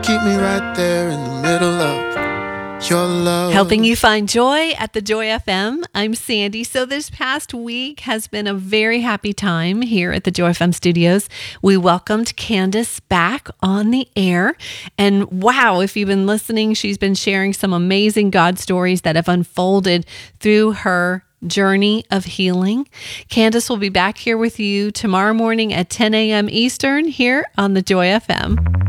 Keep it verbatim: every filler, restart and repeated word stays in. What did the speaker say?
keep me right there in the middle of your love. Helping you find joy at the Joy F M. I'm Sandy. So this past week has been a very happy time here at the Joy F M studios. We welcomed Candace back on the air. And wow, if you've been listening, she's been sharing some amazing God stories that have unfolded through her journey of healing. Candace will be back here with you tomorrow morning at ten a.m. Eastern here on the Joy F M.